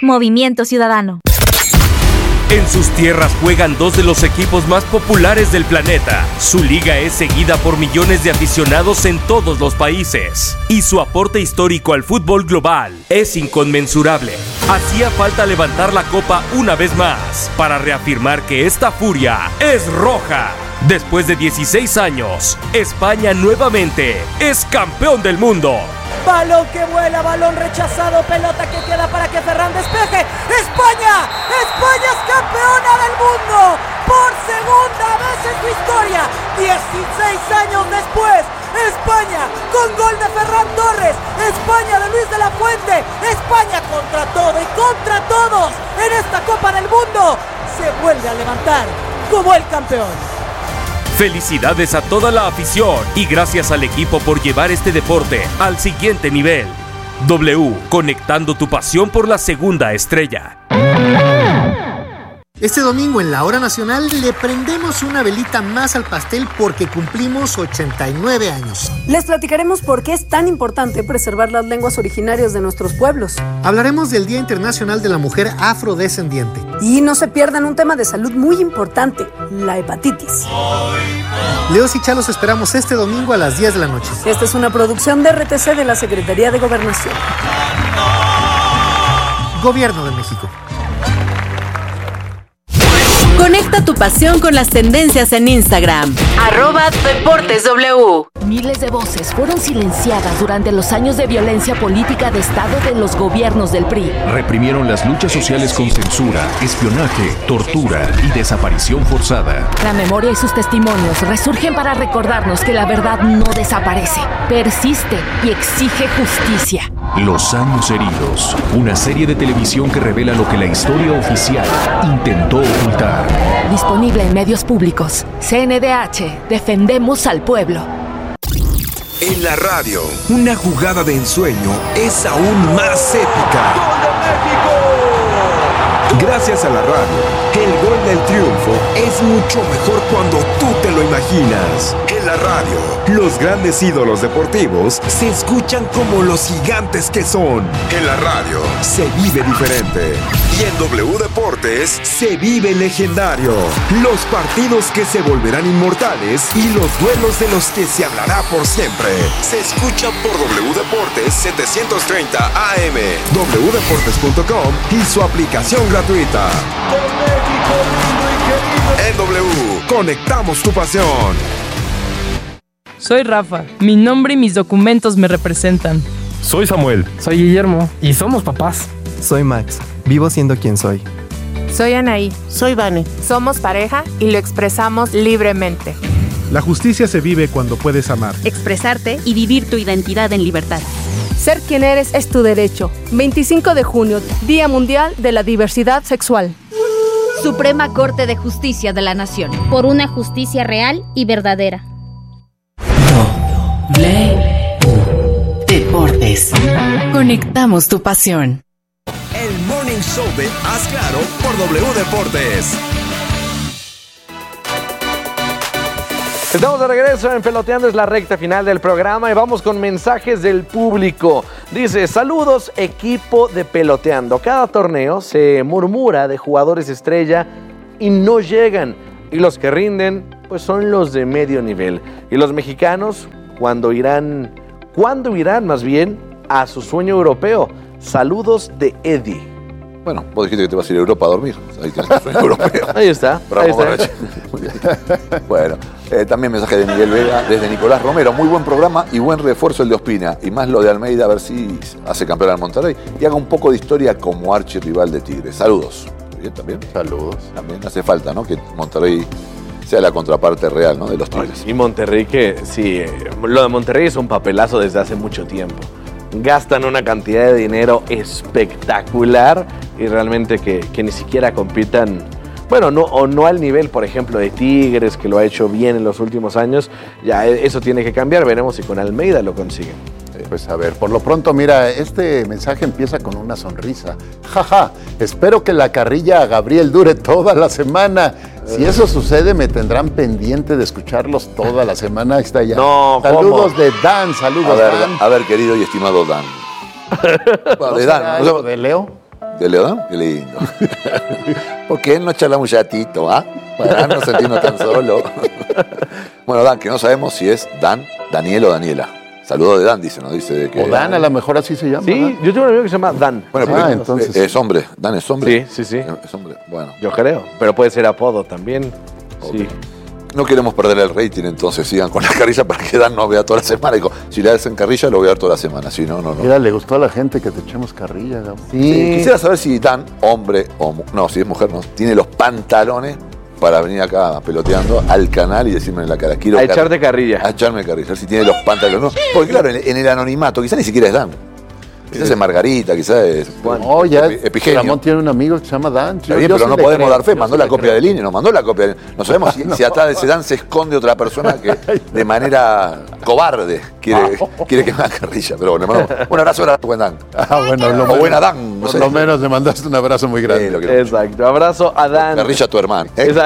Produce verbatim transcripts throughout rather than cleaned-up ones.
Movimiento Ciudadano. En sus tierras juegan dos de los equipos más populares del planeta. Su liga es seguida por millones de aficionados en todos los países. Y su aporte histórico al fútbol global es inconmensurable. Hacía falta levantar la copa una vez más para reafirmar que esta furia es roja. Después de dieciséis años, España nuevamente es campeón del mundo. Balón que vuela, balón rechazado, pelota que queda para que Ferran despeje. ¡España! ¡España es campeona del mundo! Por segunda vez en su historia, dieciséis años después, España con gol de Ferran Torres, España de Luis de la Fuente, España contra todo y contra todos en esta Copa del Mundo se vuelve a levantar como el campeón. Felicidades a toda la afición y gracias al equipo por llevar este deporte al siguiente nivel. W, conectando tu pasión por la segunda estrella. Este domingo en la Hora Nacional le prendemos una velita más al pastel porque cumplimos ochenta y nueve años. Les platicaremos por qué es tan importante preservar las lenguas originarias de nuestros pueblos. Hablaremos del Día Internacional de la Mujer Afrodescendiente. Y no se pierdan un tema de salud muy importante, la hepatitis. Leos y Chalos esperamos este domingo a las diez de la noche. Esta es una producción de R T C de la Secretaría de Gobernación. Gobierno de México. Conecta tu pasión con las tendencias en Instagram. Arroba Deportes W. Miles de voces fueron silenciadas durante los años de violencia política de Estado de los gobiernos del P R I. Reprimieron las luchas sociales con censura, espionaje, tortura y desaparición forzada. La memoria y sus testimonios resurgen para recordarnos que la verdad no desaparece, persiste y exige justicia. Los años heridos, una serie de televisión que revela lo que la historia oficial intentó ocultar. Disponible en medios públicos. C N D H, defendemos al pueblo. En la radio, una jugada de ensueño es aún más épica. ¡Gol de México! Gracias a la radio, el gol del triunfo es mucho mejor cuando tú te lo imaginas. En la radio, los grandes ídolos deportivos se escuchan como los gigantes que son. En la radio, se vive diferente. Y en W Deportes, se vive legendario. Los partidos que se volverán inmortales y los duelos de los que se hablará por siempre. Se escucha por W Deportes setecientos treinta A M, doble u deportes punto com y su aplicación gratuita. En W, conectamos tu pasión. Soy Rafa, mi nombre y mis documentos me representan. Soy Samuel. Soy Guillermo y somos papás. Soy Max, vivo siendo quien soy. Soy Anaí. Soy Vane. Somos pareja y lo expresamos libremente. La justicia se vive cuando puedes amar, expresarte y vivir tu identidad en libertad. Ser quien eres es tu derecho. veinticinco de junio, Día Mundial de la Diversidad Sexual. Suprema Corte de Justicia de la Nación. Por una justicia real y verdadera. W Deportes. Conectamos tu pasión. El Morning Show de Haz Claro por W Deportes. Estamos de regreso en Peloteando, es la recta final del programa y vamos con mensajes del público. Dice, saludos equipo de Peloteando. Cada torneo se murmura de jugadores estrella y no llegan. Y los que rinden, pues son los de medio nivel. Y los mexicanos, cuando irán, ¿cuándo irán más bien a su sueño europeo? Saludos de Eddie. Bueno, vos dijiste que te vas a ir a Europa a dormir. Ahí, que es el sueño europeo. Ahí está. Bravo, ahí está. Bueno, eh, también mensaje de Miguel Vega desde Nicolás Romero. Muy buen programa y buen refuerzo el de Ospina. Y más lo de Almeida, a ver si hace campeón al Monterrey. Y haga un poco de historia como archirrival de Tigres. Saludos. Bien, también. Saludos. También hace falta, ¿no? Que Monterrey sea la contraparte real, ¿no? De los Tigres. Y Monterrey que, sí, lo de Monterrey es un papelazo desde hace mucho tiempo. Gastan una cantidad de dinero espectacular y realmente que, que ni siquiera compitan, bueno, no, o no al nivel, por ejemplo, de Tigres, que lo ha hecho bien en los últimos años. Ya eso tiene que cambiar, veremos si con Almeida lo consiguen. Pues a ver, por lo pronto, mira, este mensaje empieza con una sonrisa. Jaja, espero que la carrilla a Gabriel dure toda la semana. Si eso sucede, me tendrán pendiente de escucharlos toda la semana. Ahí está ya. No, saludos ¿cómo? de Dan, saludos a ver, Dan. A ver, querido y estimado Dan. ¿No de Dan. ¿No de Leo? ¿De Leodán? Qué lindo. ¿Por qué no charlamos un ratito, ah? Para no sentirnos tan solos. Bueno, Dan, que no sabemos si es Dan, Daniel o Daniela. Saludo de Dan, dice, ¿no? Dice de que... O Dan, a lo mejor así se llama. Sí, ¿no? Yo tengo un amigo que se llama Dan. Bueno, ah, pero entonces... Es hombre. Dan es hombre. Sí, sí, sí. Es hombre. Bueno. Yo creo. Pero puede ser apodo también. Okay. Sí. No queremos perder el rating, entonces sigan con la carrilla para que Dan no vea toda la semana. Digo, si le hacen carrilla, lo voy a ver toda la semana. Si no, no, no. Mira, le gustó a la gente que te echemos carrilla, Gabo. Sí. Sí. Quisiera saber si Dan, hombre o... No, si es mujer, no. Tiene los pantalones para venir acá peloteando al canal y decirme en la cara, quiero... A echarte carrilla. A echarme carrilla, a ver si tiene los pantalones. No, porque claro, en, en el anonimato, quizás ni siquiera es Dan. Quizás es Margarita, quizás es... No, ya Epigenio. Ramón tiene un amigo que se llama Dan. Está bien, pero no podemos dar fe. Mandó la copia de línea, no mandó la copia de línea. No sabemos si, si atrás de ese Dan se esconde otra persona que de manera cobarde quiere, quiere que me haga carrilla. Pero bueno, le mandamos un abrazo a buen Dan. Ah, bueno, lo o menos, buena Dan. No por sé. lo menos le mandaste un abrazo muy grande. Sí, lo quiero Exacto, mucho. abrazo a Dan. Carrilla a tu hermano. ¿eh?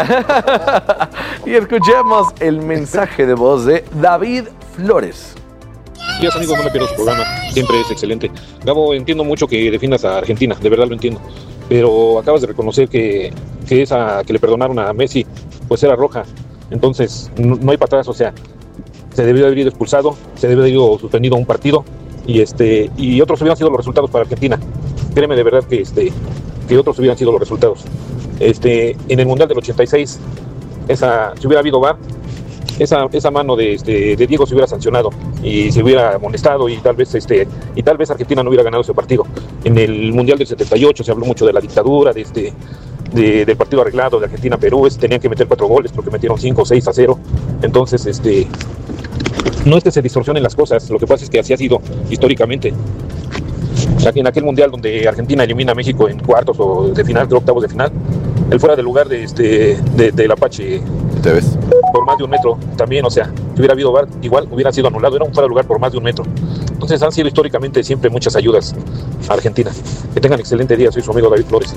Y escuchemos el mensaje de voz de David Flores. Días amigos, no me pierdo su programa, siempre es excelente. Gabo, entiendo mucho que defiendas a Argentina, de verdad lo entiendo, pero acabas de reconocer que, que esa que le perdonaron a Messi, pues era roja, entonces no, no hay patadas, o sea, se debió haber ido expulsado, se debió haber ido suspendido un partido y este y otros hubieran sido los resultados para Argentina. Créeme de verdad que este que otros hubieran sido los resultados. Este en el Mundial del ochenta y seis, esa si hubiera habido V A R, Esa, esa mano de, este, de Diego se hubiera sancionado y se hubiera amonestado y tal vez este y tal vez Argentina no hubiera ganado ese partido. En el Mundial del setenta y ocho se habló mucho de la dictadura, de este, de, del partido arreglado de Argentina-Perú, es, tenían que meter cuatro goles porque metieron cinco o seis a cero. Entonces, este, no es que se distorsionen las cosas, lo que pasa es que así ha sido históricamente. En aquel Mundial donde Argentina elimina a México en cuartos o de final, de octavos de final, el fuera de lugar de este de, del Apache ¿Te ves? por más de un metro también, o sea, si hubiera habido V A R, igual hubiera sido anulado, era un fuera de lugar por más de un metro. Entonces han sido históricamente siempre muchas ayudas a Argentina. Que tengan excelente día, soy su amigo David Flores.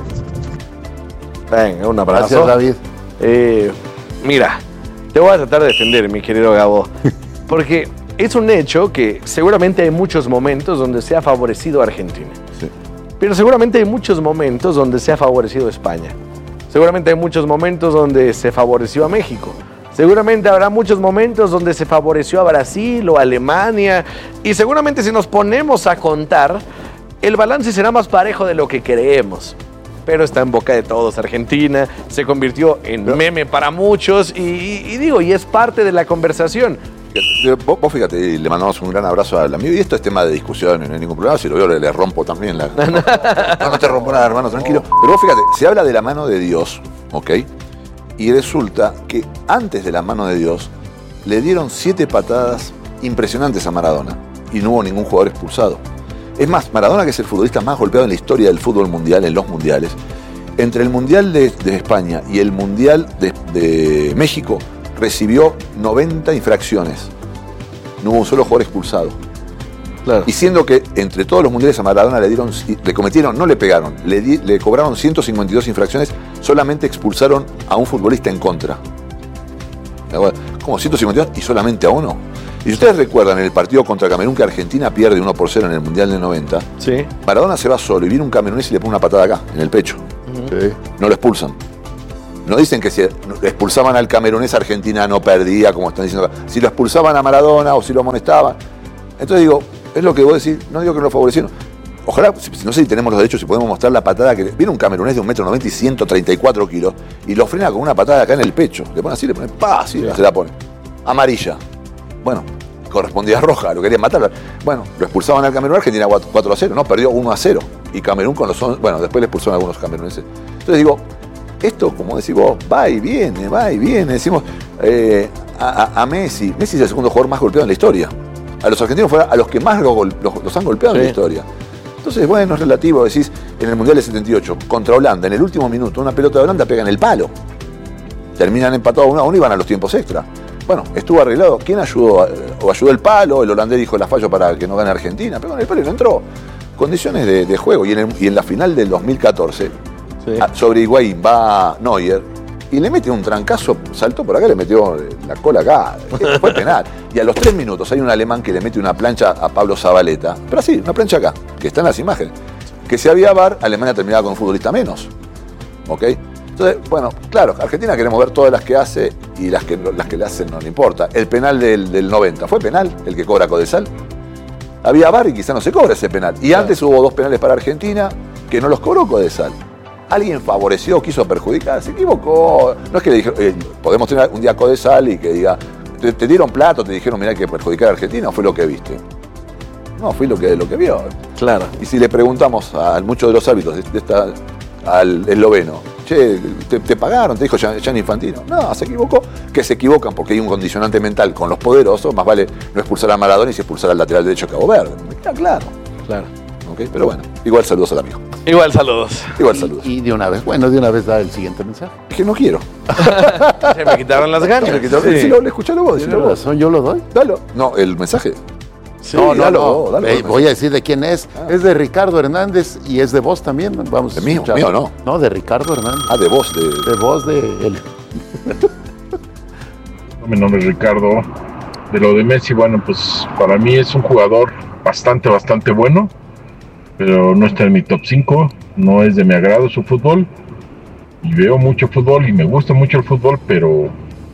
Venga, un abrazo. Gracias, David. Eh, mira, te voy a tratar de defender, mi querido Gabo, porque es un hecho que seguramente hay muchos momentos donde se ha favorecido a Argentina. Sí. Pero seguramente hay muchos momentos donde se ha favorecido a España. Seguramente hay muchos momentos donde se favoreció a México. Seguramente habrá muchos momentos donde se favoreció a Brasil o a Alemania. Y seguramente si nos ponemos a contar, el balance será más parejo de lo que creemos. Pero está en boca de todos. Argentina se convirtió en meme para muchos y, y digo, y es parte de la conversación. Vos, vos fíjate, le mandamos un gran abrazo al amigo. Y esto es tema de discusión, no hay ningún problema. Si lo veo, le, le rompo también. La... No, no, no te rompo nada, hermano, tranquilo. Pero vos fíjate, se habla de la mano de Dios, ¿ok? Y resulta que antes de la mano de Dios le dieron siete patadas impresionantes a Maradona y no hubo ningún jugador expulsado. Es más, Maradona, que es el futbolista más golpeado en la historia del fútbol mundial, en los mundiales, entre el Mundial de, de España y el Mundial de, de México, recibió noventa infracciones. No hubo un solo jugador expulsado. Claro. Y siendo que entre todos los mundiales a Maradona le dieron, le cometieron, no le pegaron, le, di, le cobraron ciento cincuenta y dos infracciones, solamente expulsaron a un futbolista en contra. ¿Cómo? ciento cincuenta y dos y solamente a uno. Y si ustedes recuerdan en el partido contra Camerún que Argentina pierde uno por cero en el Mundial del noventa, sí. Maradona se va solo y viene un camerunés y le pone una patada acá, en el pecho. Uh-huh. Sí. No lo expulsan. No dicen que si expulsaban al camerunés, Argentina no perdía, como están diciendo acá. Si lo expulsaban a Maradona o si lo amonestaban. Entonces digo, es lo que vos decís, no digo que no lo favorecieron. Ojalá, no sé si tenemos los derechos, si podemos mostrar la patada que... Viene un camerunés de un metro noventa y ciento treinta y cuatro kilos y lo frena con una patada acá en el pecho. Le pone así, le pone pa, así, sí. Se la pone. Amarilla. Bueno, correspondía a roja, lo querían matar. Bueno, lo expulsaban al Camerún, Argentina cuatro a cero, no, perdió uno a cero. Y Camerún con los... Bueno, después le expulsaron a algunos cameruneses. Entonces digo, esto, como decís vos, va y viene, va y viene. Decimos, eh, a, a Messi, Messi es el segundo jugador más golpeado en la historia. A los argentinos fue a los que más los, los, los han golpeado sí. en la historia. Entonces, bueno, es relativo, decís, en el Mundial del setenta y ocho, contra Holanda, en el último minuto, una pelota de Holanda pega en el palo. Terminan empatados uno a uno y van a los tiempos extra. Bueno, estuvo arreglado. ¿Quién ayudó? O ayudó el palo, el holandés dijo la fallo para que no gane Argentina, pegó en el palo y no entró. Condiciones de, de juego. Y en, el, y en la final del dos mil catorce, sí. sobre Higuaín va Neuer y le mete un trancazo, saltó por acá, le metió la cola acá, fue penal. Y a los tres minutos hay un alemán que le mete una plancha a Pablo Zabaleta, pero así, una plancha acá, que está en las imágenes. que si había V A R, Alemania terminaba con un futbolista menos. ¿Ok? Entonces, bueno, claro, Argentina queremos ver todas las que hace y las que, las que le hacen no le importa. El penal del, del noventa, ¿fue penal el que cobra Codesal? Había V A R y quizá no se cobra ese penal. Y claro, antes hubo dos penales para Argentina que no los cobró Codesal. Alguien favoreció, quiso perjudicar, se equivocó. No es que le dijeron, eh, podemos tener un día Codesal y que diga, te, te dieron plato, te dijeron, mirá, que perjudicar a Argentina, o fue lo que viste. No, fue lo que, lo que vio. Claro. Y si le preguntamos a muchos de los árbitros de, de esta, al esloveno, che, te, te pagaron, te dijo Gianni Infantino. No, se equivocó. Que se equivocan porque hay un condicionante mental con los poderosos, más vale no expulsar a Maradona y si expulsar al lateral derecho de Cabo Verde. Me queda claro. Claro. Okay, pero bueno, igual saludos al amigo. Igual saludos. Igual saludos. Y, y de una vez, bueno, de una vez da el siguiente mensaje. Es que no quiero. Se me quitaron las ganas. Se me quitaron, sí. Si lo, escuchalo vos, ¿Tienes razón, yo lo doy? Dalo. No, el mensaje. Sí, no, no, dalo, no. Dalo, eh, voy a decir de quién es. Ah. Es de Ricardo Hernández y es de vos también. Vamos ¿De mío? ¿Mío no? No, de Ricardo Hernández. Ah, de vos. De, de vos, de él. Mi nombre es Ricardo. De lo de Messi, bueno, pues para mí es un jugador bastante, bastante bueno, pero no está en mi top cinco, no es de mi agrado su fútbol, y veo mucho fútbol y me gusta mucho el fútbol, pero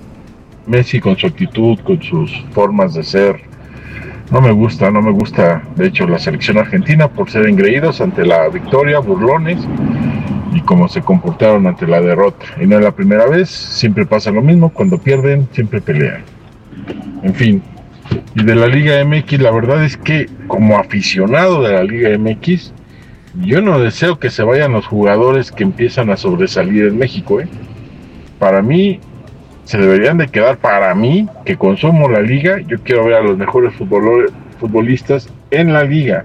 Messi con su actitud, con sus formas de ser, no me gusta, no me gusta, de hecho, la selección argentina por ser engreídos ante la victoria, burlones, y cómo se comportaron ante la derrota. Y no es la primera vez, siempre pasa lo mismo, cuando pierden, siempre pelean. En fin, y de la Liga M X, la verdad es que como aficionado de la Liga M X, yo no deseo que se vayan los jugadores que empiezan a sobresalir en México, ¿eh? Para mí, se deberían de quedar, para mí, que consumo la Liga, yo quiero ver a los mejores futbolistas en la Liga.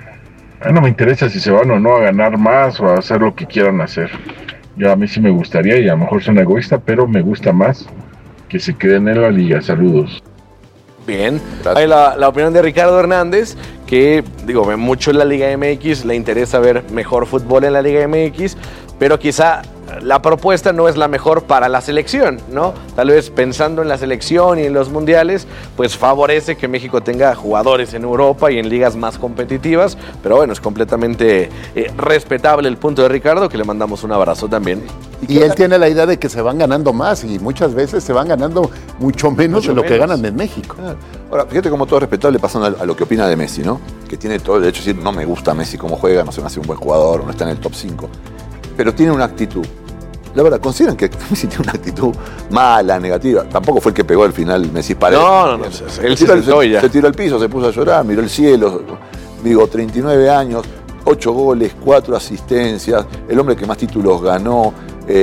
A mí no me interesa si se van o no a ganar más o a hacer lo que quieran hacer. Yo a mí sí me gustaría, y a lo mejor soy egoísta, pero me gusta más que se queden en la Liga. Saludos. Bien, hay la, la opinión de Ricardo Hernández, que digo, ve mucho en la Liga M X, le interesa ver mejor fútbol en la Liga M X, pero quizá la propuesta no es la mejor para la selección, ¿no? Tal vez pensando en la selección y en los mundiales, pues favorece que México tenga jugadores en Europa y en ligas más competitivas, pero bueno, es completamente eh, respetable el punto de Ricardo, que le mandamos un abrazo también. Y él tiene la idea de que se van ganando más y muchas veces se van ganando mucho menos mucho de lo menos. que ganan en México. Claro. Ahora, fíjate como todo respetable pasando a lo que opina de Messi, ¿no? Que tiene todo el derecho a decir, no me gusta Messi cómo juega, no se me hace un buen jugador, no está en el top cinco. Pero tiene una actitud. La verdad, ¿consideran que Messi tiene una actitud mala, negativa? Tampoco fue el que pegó al final Messi Paredes. No, no, no. Se, él se, se, se, se tiró al piso, se puso a llorar, miró el cielo. Digo, treinta y nueve años, ocho goles, cuatro asistencias, el hombre que más títulos ganó,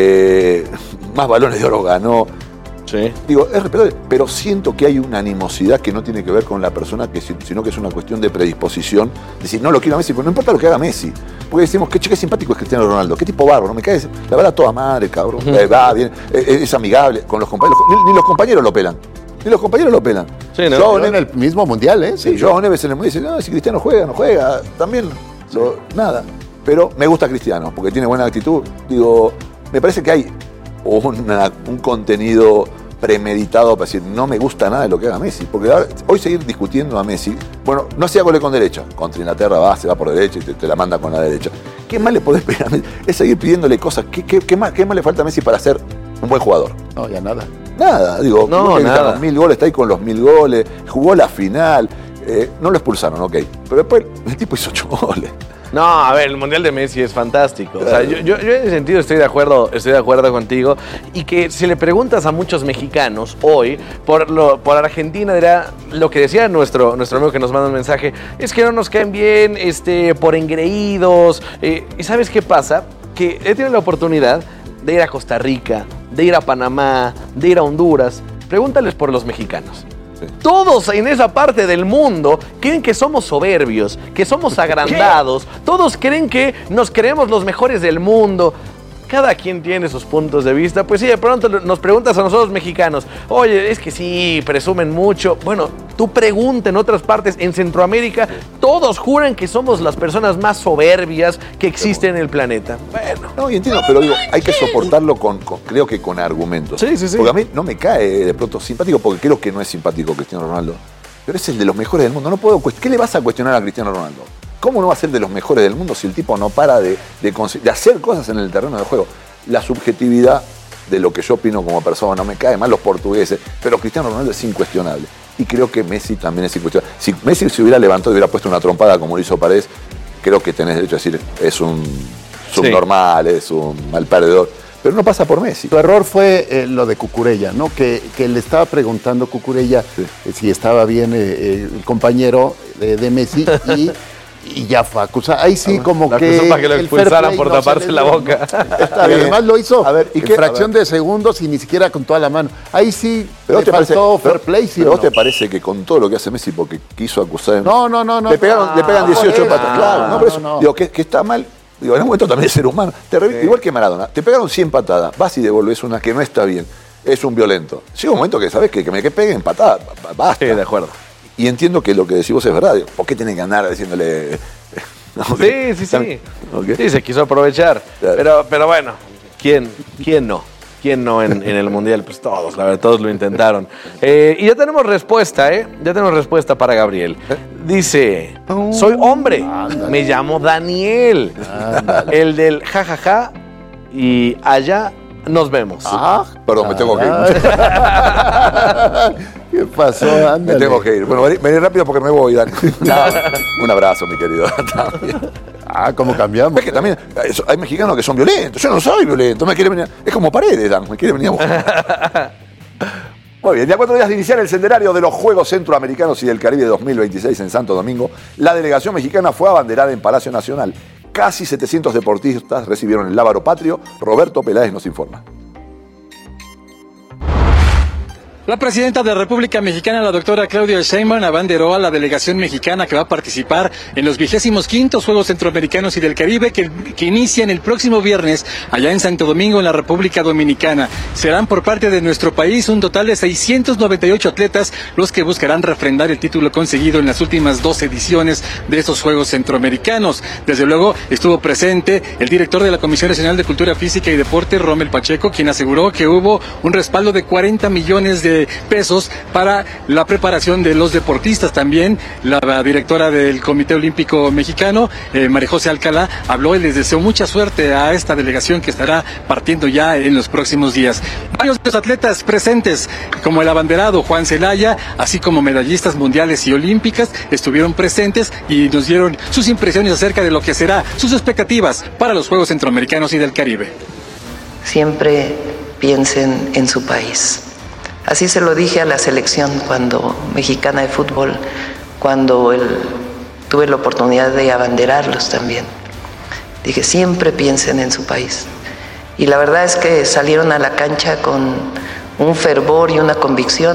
eh, más balones de oro ganó. Sí. Digo, es respetable, pero siento que hay una animosidad que no tiene que ver con la persona, que, sino que es una cuestión de predisposición. Decir, no lo quiero a Messi, pero no importa lo que haga Messi. Porque decimos, qué, qué simpático es Cristiano Ronaldo, qué tipo barro, no me cae. La verdad, toda madre, cabrón. Uh-huh. eh, va bien, eh, es amigable con los compañeros. Ni, ni los compañeros lo pelan. Ni los compañeros lo pelan. Sí, no, yo en el mismo mundial, ¿eh? Sí, yo Neves en el mundial dice, no, si Cristiano juega, no juega. También, lo, nada. Pero me gusta Cristiano, porque tiene buena actitud. Digo, me parece que hay una, un contenido premeditado para decir, no me gusta nada de lo que haga Messi. Porque ahora, hoy seguir discutiendo a Messi, bueno, no hacía goles con derecha. Contra Inglaterra va, se va por derecha y te, te la manda con la derecha. ¿Qué más le podés pedir a Messi? Es seguir pidiéndole cosas. ¿Qué, qué, qué, más, ¿Qué más le falta a Messi para ser un buen jugador? No, ya nada. Nada, digo, no, nada. Los mil goles, está ahí con los mil goles, jugó la final, eh, no lo expulsaron, ok. Pero después el tipo hizo ocho goles. No, a ver, el Mundial de Messi es fantástico. O sea, yo, yo, yo en ese sentido estoy de acuerdo, estoy de acuerdo contigo. Y que si le preguntas a muchos mexicanos hoy, por lo, por Argentina, dirá lo que decía nuestro, nuestro amigo que nos manda un mensaje, es que no nos caen bien, este, por engreídos. Eh, ¿Y sabes qué pasa? Que he tenido la oportunidad de ir a Costa Rica, de ir a Panamá, de ir a Honduras. Pregúntales por los mexicanos. Sí. Todos en esa parte del mundo creen que somos soberbios, que somos agrandados. ¿Qué? Todos creen que nos creemos los mejores del mundo. Cada quien tiene sus puntos de vista. Pues sí, de pronto nos preguntas a nosotros mexicanos, oye, es que sí, presumen mucho. Bueno, tú pregunta en otras partes, en Centroamérica, todos juran que somos las personas más soberbias que existen en el planeta. Bueno. No, y entiendo, pero digo, hay que soportarlo con, con creo que con argumentos. Sí, sí, sí. Porque a mí no me cae de pronto simpático, porque creo que no es simpático Cristiano Ronaldo. Pero es el de los mejores del mundo. No puedo, ¿qué le vas a cuestionar a Cristiano Ronaldo? ¿Cómo no va a ser de los mejores del mundo si el tipo no para de, de, de hacer cosas en el terreno de juego? La subjetividad de lo que yo opino como persona, me cae mal los portugueses, pero Cristiano Ronaldo es incuestionable. Y creo que Messi también es incuestionable. Si Messi se hubiera levantado y hubiera puesto una trompada como lo hizo Paredes, creo que tenés derecho a decir, es un subnormal, sí. es un mal perdedor. Pero no pasa por Messi. Su error fue eh, lo de Cucurella, ¿no? Que, que le estaba preguntando Cucurella sí. eh, si estaba bien eh, el compañero de, de Messi y, y ya fue acusado. Ahí sí, como la que. para que lo expulsaran por no taparse la boca. Está bien. Además lo hizo a ver, ¿y en qué? fracción de segundos y ni siquiera con toda la mano. Ahí sí pero te te faltó parece, fair play, ¿sí pero o ¿vos no? te parece que con todo lo que hace Messi porque quiso acusar? No, no, no. no le, pegaron, ah, le pegan dieciocho patas. Ah, claro, no, por eso. No, no. Digo, que, que está mal. Digo, en un momento también es ser humano. Te sí. Igual que Maradona, te pegaron cien patadas, vas y devolves una que no está bien. Es un violento. Llega un momento que sabes que, que me que peguen patadas, basta. Sí, de acuerdo. Y entiendo que lo que decís vos es verdad. Digo, ¿por qué tenés que andar diciéndole? Okay. Sí, sí, sí. Okay. Sí, se quiso aprovechar. Claro. Pero, pero bueno, ¿quién, quién no? ¿Quién no en, en el Mundial? Pues todos, la verdad, todos lo intentaron. Eh, y ya tenemos respuesta, ¿eh? Ya tenemos respuesta para Gabriel. Dice, soy hombre, Ándale. me llamo Daniel. Ándale. El del jajaja ja, ja, y allá nos vemos. Ah, perdón, me tengo que ir. ¿Qué pasó? Ándale. Me tengo que ir. Bueno, vení rápido porque me voy, Dani. Un abrazo, mi querido. Ah, ¿cómo cambiamos? Es que también hay mexicanos que son violentos. Yo no soy violento. Me quiere venir. Es como Paredes, Dan. Me quiere venir a buscar. Muy bien, ya cuatro días de iniciar el centenario de los Juegos Centroamericanos y del Caribe dos mil veintiséis en Santo Domingo, la delegación mexicana fue abanderada en Palacio Nacional. Casi setecientos deportistas recibieron el lábaro patrio. Roberto Peláez nos informa. La presidenta de la República Mexicana, la doctora Claudia Sheinbaum, abanderó a la delegación mexicana que va a participar en los vigésimos quintos Juegos Centroamericanos y del Caribe que, que inician el próximo viernes allá en Santo Domingo, en la República Dominicana. Serán por parte de nuestro país un total de seiscientos noventa y ocho atletas los que buscarán refrendar el título conseguido en las últimas dos ediciones de estos Juegos Centroamericanos. Desde luego estuvo presente el director de la Comisión Nacional de Cultura Física y Deporte, Rommel Pacheco, quien aseguró que hubo un respaldo de cuarenta millones de pesos para la preparación de los deportistas. También la directora del Comité Olímpico Mexicano, eh, María José Alcalá, habló y les deseó mucha suerte a esta delegación que estará partiendo ya en los próximos días. Varios de los atletas presentes, como el abanderado Juan Celaya, así como medallistas mundiales y olímpicas, estuvieron presentes y nos dieron sus impresiones acerca de lo que será sus expectativas para los Juegos Centroamericanos y del Caribe. Siempre piensen en su país. Así se lo dije a la selección cuando mexicana de fútbol, cuando el, tuve la oportunidad de abanderarlos también. Dije, siempre piensen en su país. Y la verdad es que salieron a la cancha con un fervor y una convicción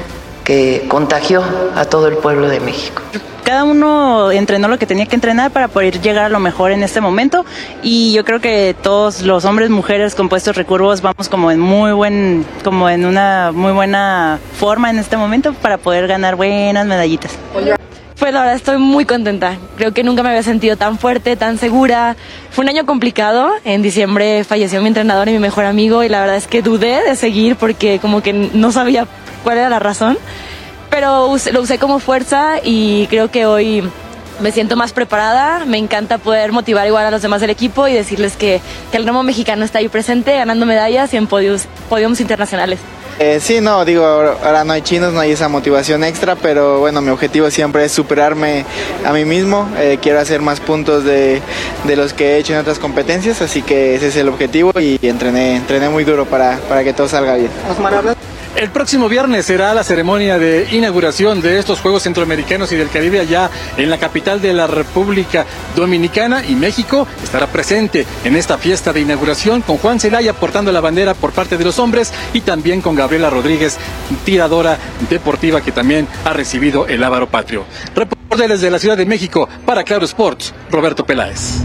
que contagió a todo el pueblo de México. Cada uno entrenó lo que tenía que entrenar para poder llegar a lo mejor en este momento, y yo creo que todos los hombres, mujeres, compuestos, recurvos, vamos como en muy buen, como en una muy buena forma en este momento para poder ganar buenas medallitas. Pues la verdad estoy muy contenta, creo que nunca me había sentido tan fuerte, tan segura. Fue un año complicado, en diciembre falleció mi entrenador y mi mejor amigo y la verdad es que dudé de seguir porque como que no sabía cuál era la razón, pero lo usé como fuerza y creo que hoy me siento más preparada. Me encanta poder motivar igual a los demás del equipo y decirles que, que el remo mexicano está ahí presente, ganando medallas y en podios, podiums internacionales. Eh, sí, no, digo, ahora no hay chinos, no hay esa motivación extra, pero bueno, mi objetivo siempre es superarme a mí mismo. Eh, quiero hacer más puntos de, de los que he hecho en otras competencias, así que ese es el objetivo y entrené, entrené muy duro para, para que todo salga bien. El próximo viernes será la ceremonia de inauguración de estos Juegos Centroamericanos y del Caribe allá en la capital de la República Dominicana, y México estará presente en esta fiesta de inauguración con Juan Celaya portando la bandera por parte de los hombres y también con Gabriela Rodríguez, tiradora deportiva que también ha recibido el lábaro patrio. Reporte desde la Ciudad de México para Claro Sports, Roberto Peláez.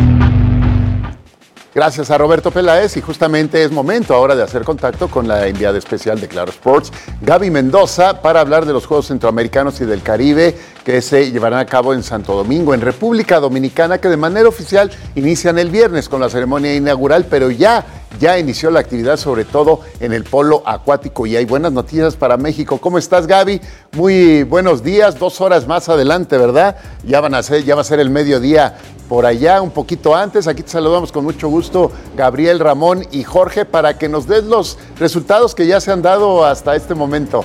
Gracias a Roberto Peláez, y justamente es momento ahora de hacer contacto con la enviada especial de Claro Sports, Gaby Mendoza, para hablar de los Juegos Centroamericanos y del Caribe que se llevarán a cabo en Santo Domingo, en República Dominicana, que de manera oficial inician el viernes con la ceremonia inaugural, pero ya ya inició la actividad, sobre todo en el polo acuático, y hay buenas noticias para México. ¿Cómo estás, Gaby? Muy buenos días, dos horas más adelante, ¿verdad? Ya van a ser, ya va a ser el mediodía por allá, un poquito antes. Aquí te saludamos con mucho gusto, Gabriel, Ramón y Jorge, para que nos des los resultados que ya se han dado hasta este momento.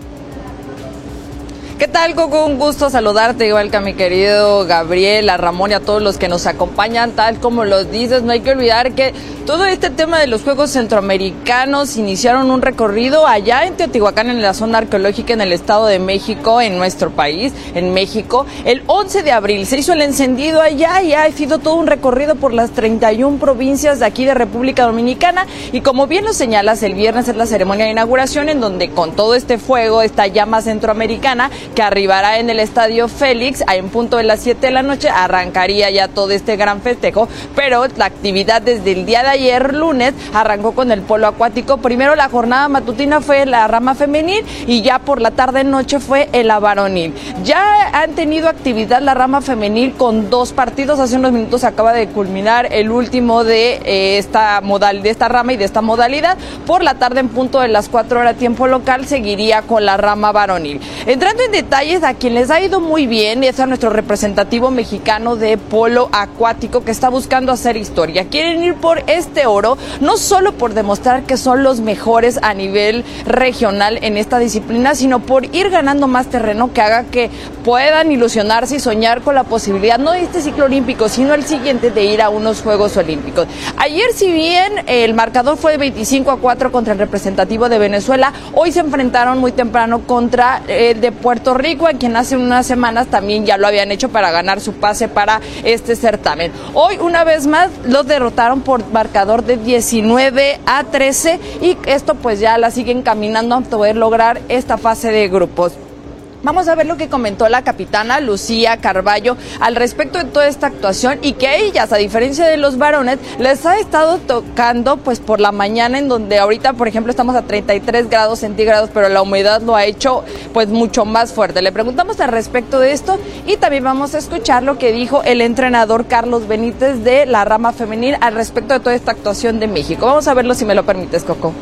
¿Qué tal, Coco? Un gusto saludarte, igual que a mi querido Gabriel, a Ramón y a todos los que nos acompañan. Tal como lo dices, no hay que olvidar que todo este tema de los Juegos Centroamericanos iniciaron un recorrido allá en Teotihuacán, en la zona arqueológica en el Estado de México, en nuestro país, en México. El once de abril se hizo el encendido allá y ha sido todo un recorrido por las treinta y una provincias de aquí de República Dominicana. Y como bien lo señalas, el viernes es la ceremonia de inauguración, en donde con todo este fuego, esta llama centroamericana, que arribará en el Estadio Félix en punto de las siete de la noche, arrancaría ya todo este gran festejo, pero la actividad desde el día de ayer, lunes, arrancó con el polo acuático. Primero la jornada matutina fue la rama femenil y ya por la tarde-noche fue la varonil. Ya han tenido actividad la rama femenil con dos partidos, hace unos minutos acaba de culminar el último de, eh, esta, modal, de esta rama y de esta modalidad. Por la tarde en punto de las cuatro horas tiempo local seguiría con la rama varonil. Entrando en detalles, a quien les ha ido muy bien es a nuestro representativo mexicano de polo acuático, que está buscando hacer historia. Quieren ir por este oro, no solo por demostrar que son los mejores a nivel regional en esta disciplina, sino por ir ganando más terreno que haga que puedan ilusionarse y soñar con la posibilidad, no de este ciclo olímpico, sino el siguiente, de ir a unos Juegos Olímpicos. Ayer, si bien el marcador fue de veinticinco a cuatro contra el representativo de Venezuela, hoy se enfrentaron muy temprano contra el de Puerto Rico, a quien hace unas semanas también ya lo habían hecho para ganar su pase para este certamen. Hoy, una vez más, los derrotaron por marcador de diecinueve a trece, y esto pues ya la siguen caminando a poder lograr esta fase de grupos. Vamos a ver lo que comentó la capitana Lucía Carballo al respecto de toda esta actuación, y que a ellas, a diferencia de los varones, les ha estado tocando pues por la mañana, en donde ahorita, por ejemplo, estamos a treinta y tres grados centígrados, pero la humedad lo ha hecho pues mucho más fuerte. Le preguntamos al respecto de esto, y también vamos a escuchar lo que dijo el entrenador Carlos Benítez de la rama femenil al respecto de toda esta actuación de México. Vamos a verlo, si me lo permites, Coco.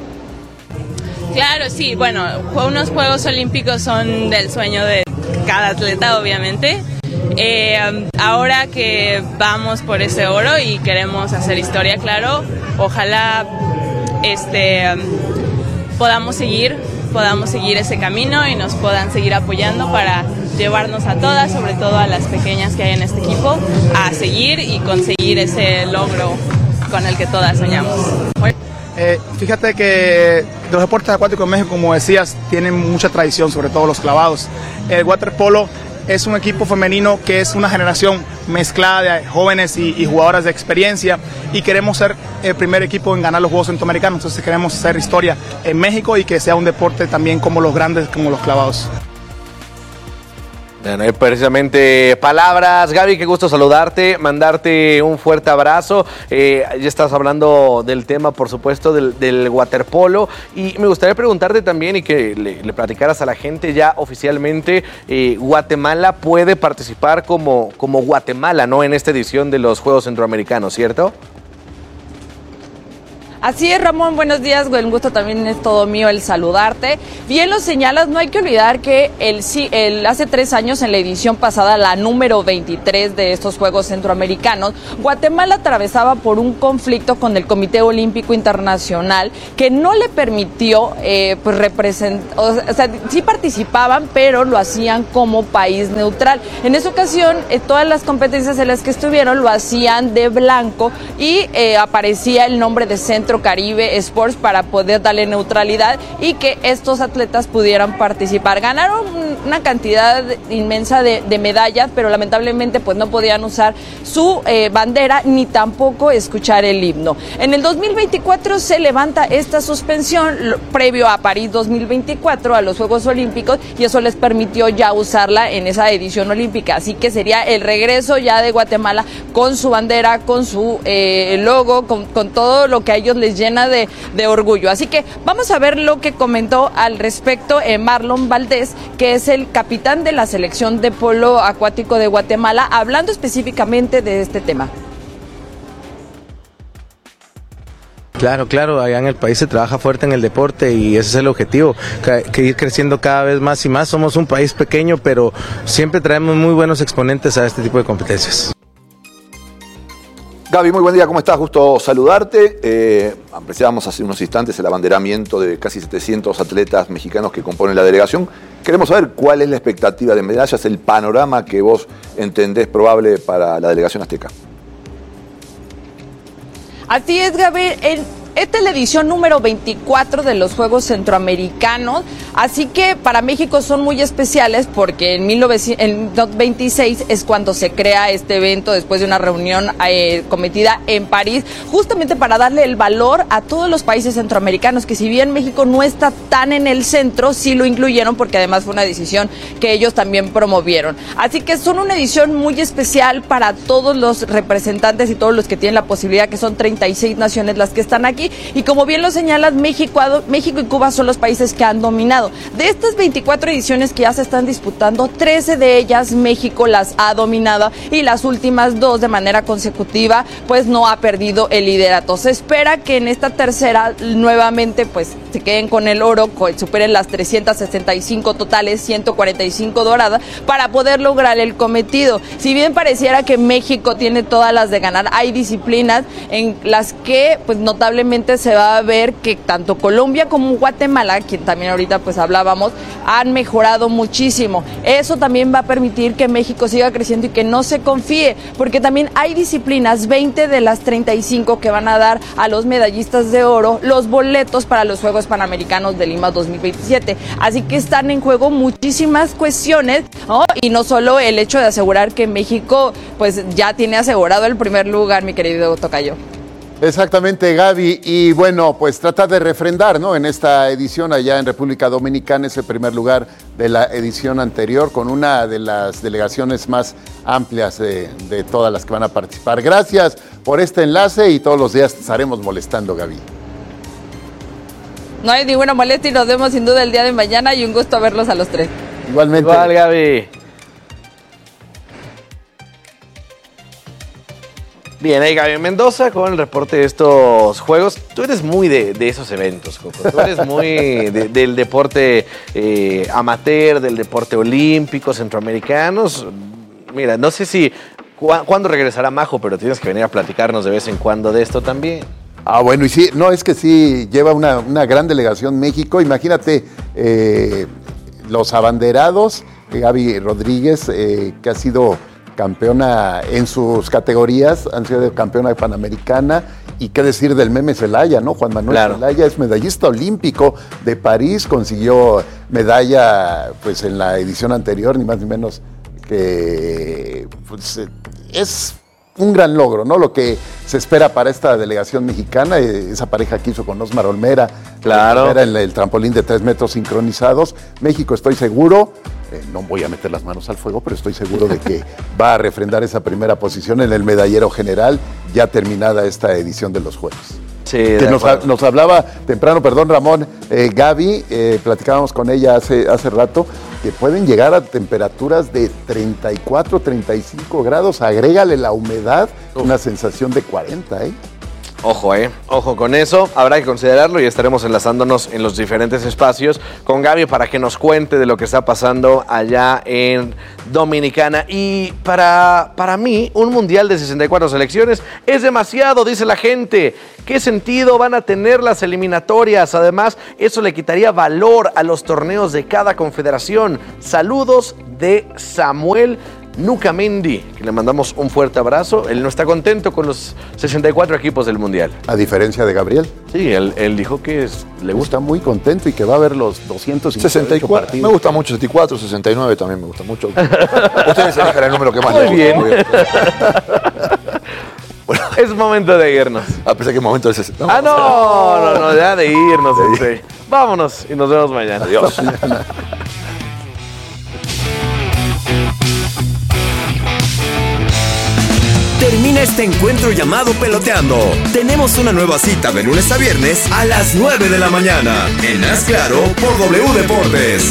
Claro, sí, bueno, unos Juegos Olímpicos son del sueño de cada atleta, obviamente. Eh, ahora que vamos por ese oro y queremos hacer historia, claro, ojalá este, podamos seguir, podamos seguir ese camino y nos puedan seguir apoyando para llevarnos a todas, sobre todo a las pequeñas que hay en este equipo, a seguir y conseguir ese logro con el que todas soñamos. Eh, fíjate que los deportes acuáticos en México, como decías, tienen mucha tradición, sobre todo los clavados. El waterpolo es un equipo femenino que es una generación mezclada de jóvenes y, y jugadoras de experiencia, y queremos ser el primer equipo en ganar los Juegos Centroamericanos. Entonces queremos hacer historia en México y que sea un deporte también como los grandes, como los clavados. Bueno, precisamente palabras. Gaby, qué gusto saludarte, mandarte un fuerte abrazo. Eh, ya estás hablando del tema, por supuesto, del, del waterpolo, y me gustaría preguntarte también, y que le, le platicaras a la gente ya oficialmente, eh, Guatemala puede participar como, como Guatemala, ¿no?, en esta edición de los Juegos Centroamericanos, ¿cierto? Así es, Ramón, buenos días, un gusto también es todo mío el saludarte. Bien lo señalas, no hay que olvidar que el, el, hace tres años, en la edición pasada, la número veintitrés de estos Juegos Centroamericanos, Guatemala atravesaba por un conflicto con el Comité Olímpico Internacional que no le permitió eh, pues representar, o sea, sí participaban, pero lo hacían como país neutral. En esa ocasión, eh, todas las competencias en las que estuvieron lo hacían de blanco, y eh, aparecía el nombre de Centro Caribe Sports para poder darle neutralidad y que estos atletas pudieran participar. Ganaron una cantidad inmensa de, de medallas, pero lamentablemente pues no podían usar su eh, bandera ni tampoco escuchar el himno. En el dos mil veinticuatro se levanta esta suspensión lo, previo a París dos mil veinticuatro, a los Juegos Olímpicos, y eso les permitió ya usarla en esa edición olímpica. Así que sería el regreso ya de Guatemala con su bandera, con su eh, logo, con, con todo lo que a ellos les llena de, de orgullo. Así que vamos a ver lo que comentó al respecto eh, Marlon Valdés, que es el capitán de la selección de polo acuático de Guatemala, hablando específicamente de este tema. Claro, claro, allá en el país se trabaja fuerte en el deporte y ese es el objetivo, que, que ir creciendo cada vez más y más. Somos un país pequeño, pero siempre traemos muy buenos exponentes a este tipo de competencias. Gaby, muy buen día, ¿cómo estás? Gusto saludarte. Eh, apreciábamos hace unos instantes el abanderamiento de casi setecientos atletas mexicanos que componen la delegación. Queremos saber cuál es la expectativa de medallas, el panorama que vos entendés probable para la delegación azteca. Así es, Gabriel. En... Esta es la edición número veinticuatro de los Juegos Centroamericanos, así que para México son muy especiales porque en mil novecientos veintiséis es cuando se crea este evento después de una reunión eh, cometida en París, justamente para darle el valor a todos los países centroamericanos, que si bien México no está tan en el centro, sí lo incluyeron porque además fue una decisión que ellos también promovieron. Así que son una edición muy especial para todos los representantes y todos los que tienen la posibilidad, que son treinta y seis naciones las que están aquí. Y como bien lo señalas, México, México y Cuba son los países que han dominado. De estas veinticuatro ediciones que ya se están disputando, trece de ellas México las ha dominado y las últimas dos de manera consecutiva pues no ha perdido el liderato. Se espera que en esta tercera nuevamente pues se queden con el oro, superen las trescientas sesenta y cinco totales, ciento cuarenta y cinco doradas, para poder lograr el cometido. Si bien pareciera que México tiene todas las de ganar, hay disciplinas en las que pues notablemente se va a ver que tanto Colombia como Guatemala, quien también ahorita pues hablábamos, han mejorado muchísimo. Eso también va a permitir que México siga creciendo y que no se confíe, porque también hay disciplinas, veinte de las treinta y cinco, que van a dar a los medallistas de oro los boletos para los Juegos Panamericanos de Lima dos mil veintisiete. Así que están en juego muchísimas cuestiones, ¿no? Y no solo el hecho de asegurar que México pues ya tiene asegurado el primer lugar, mi querido tocayo. Exactamente, Gaby, y bueno, pues trata de refrendar, ¿no? En esta edición allá en República Dominicana, ese primer lugar de la edición anterior, con una de las delegaciones más amplias de, de todas las que van a participar. Gracias por este enlace y todos los días te estaremos molestando, Gaby. No hay ninguna molestia y nos vemos sin duda el día de mañana y un gusto verlos a los tres. Igualmente. Igual, Gaby. Bien, ahí Gaby Mendoza con el reporte de estos juegos. Tú eres muy de, de esos eventos, Coco. Tú eres muy de, del deporte eh, amateur, del deporte olímpico, centroamericanos. Mira, no sé si cu cuándo regresará Majo, pero tienes que venir a platicarnos de vez en cuando de esto también. Ah, bueno, y sí, no, es que sí lleva una, una gran delegación México. Imagínate eh, los abanderados, Gaby Rodríguez, eh, que ha sido campeona en sus categorías, han sido campeona panamericana, y qué decir del Meme Celaya, ¿no? Juan Manuel claro. Celaya es medallista olímpico de París, consiguió medalla pues en la edición anterior, ni más ni menos que pues, es un gran logro, ¿no? Lo que se espera para esta delegación mexicana, esa pareja que hizo con Osmar Olmera, claro. Era en el trampolín de tres metros sincronizados. México, estoy seguro, eh, no voy a meter las manos al fuego, pero estoy seguro de que va a refrendar esa primera posición en el medallero general, ya terminada esta edición de los Juegos. Sí, que nos, nos hablaba temprano, perdón Ramón, eh, Gaby, eh, platicábamos con ella hace, hace rato, que pueden llegar a temperaturas de treinta y cuatro, treinta y cinco grados, agrégale la humedad, Uf. una sensación de cuarenta, ¿eh? Ojo, eh, ojo con eso, habrá que considerarlo y estaremos enlazándonos en los diferentes espacios con Gaby para que nos cuente de lo que está pasando allá en Dominicana. Y para, para mí, un mundial de sesenta y cuatro selecciones es demasiado, dice la gente. ¿Qué sentido van a tener las eliminatorias? Además, eso le quitaría valor a los torneos de cada confederación. Saludos de Samuel Nucamendi, que le mandamos un fuerte abrazo. Él no está contento con los sesenta y cuatro equipos del Mundial. A diferencia de Gabriel. Sí, él, él dijo que es, le gusta. Está muy contento y que va a ver los doscientos sesenta y cuatro partidos. Me gusta mucho, sesenta y cuatro, sesenta y nueve también me gusta mucho. Ustedes elijan el número que más les gusta. Muy bien. Bueno. Es momento de irnos. Ah, pensé que es momento de sesenta. Ah, no, no, no, ya de irnos. Sí. Vámonos y nos vemos mañana. Adiós. Termina este encuentro llamado Peloteando. Tenemos una nueva cita de lunes a viernes a las nueve de la mañana. En Haz Claro por W Deportes.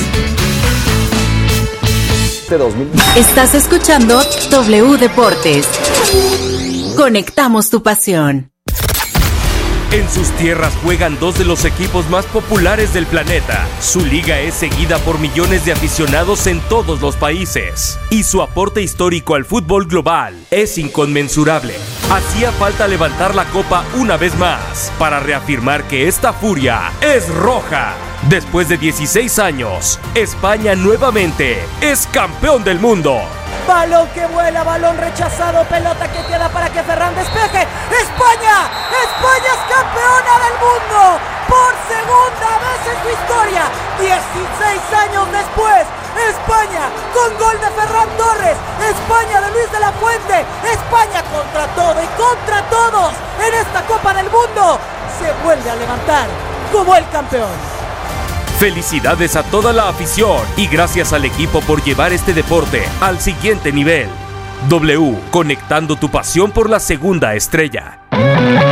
Estás escuchando W Deportes. Conectamos tu pasión. En sus tierras juegan dos de los equipos más populares del planeta. Su liga es seguida por millones de aficionados en todos los países. Y su aporte histórico al fútbol global es inconmensurable. Hacía falta levantar la copa una vez más para reafirmar que esta furia es roja. Después de dieciséis años, España nuevamente es campeón del mundo. Balón que vuela, balón rechazado, pelota que queda para que Ferran despeje. ¡España! ¡España es campeona del mundo! Por segunda vez en su historia, dieciséis años después, España con gol de Ferran Torres, España de Luis de la Fuente, España contra todo y contra todos en esta Copa del Mundo, se vuelve a levantar como el campeón. Felicidades a toda la afición y gracias al equipo por llevar este deporte al siguiente nivel. W, conectando tu pasión por la segunda estrella.